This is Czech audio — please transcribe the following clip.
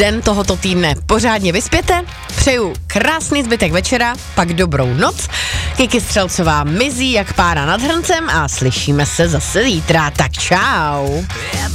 den tohoto týdne pořádně vyspěte. Přeju krásný zbytek večera, pak dobrou noc. Kiki Střelcová mizí jak pára nad hrncem a slyšíme se zase zítra. Tak čau.